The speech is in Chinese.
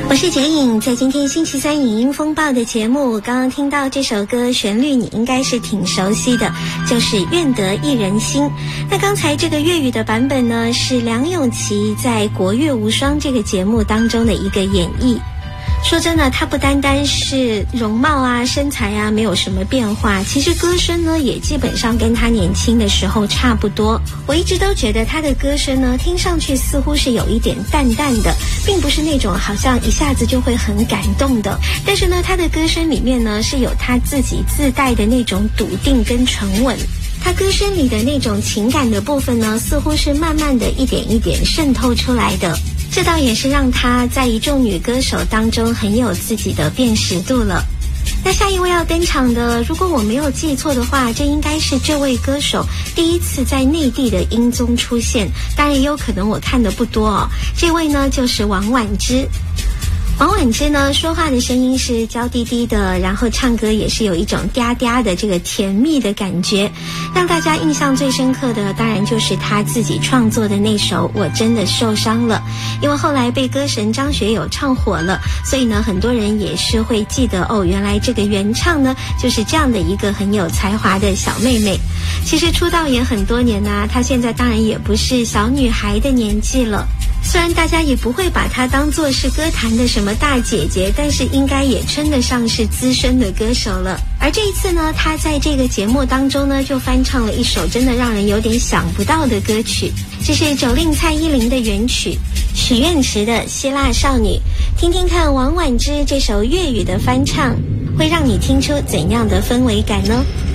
我是杰颖，在今天星期三影音风暴的节目，刚刚听到这首歌旋律你应该是挺熟悉的，就是愿得一人心。那刚才这个粤语的版本呢，是梁咏琪在国乐无双这个节目当中的一个演绎。说真的，她不单单是容貌啊身材啊没有什么变化，其实歌声呢也基本上跟她年轻的时候差不多。我一直都觉得她的歌声呢听上去似乎是有一点淡淡的，并不是那种好像一下子就会很感动的，但是呢她的歌声里面呢是有她自己自带的那种笃定跟沉稳。她歌声里的那种情感的部分呢似乎是慢慢的一点一点渗透出来的，这倒也是让她在一众女歌手当中很有自己的辨识度了。那下一位要登场的，如果我没有记错的话，这应该是这位歌手第一次在内地的音综出现，当然也有可能我看的不多哦。这位呢就是王菀之。王菀之呢，说话的声音是娇滴滴的，然后唱歌也是有一种嗲嗲的这个甜蜜的感觉。让大家印象最深刻的，当然就是他自己创作的那首《我真的受伤了》，因为后来被歌神张学友唱火了，所以呢，很多人也是会记得哦，原来这个原唱呢，就是这样的一个很有才华的小妹妹。其实出道也很多年啊，她现在当然也不是小女孩的年纪了。虽然大家也不会把她当作是歌坛的什么大姐姐，但是应该也称得上是资深的歌手了。而这一次呢，她在这个节目当中呢，就翻唱了一首真的让人有点想不到的歌曲，这是9令蔡依林的原曲，许愿池的《希腊少女》。听听看王菀之这首粤语的翻唱，会让你听出怎样的氛围感呢？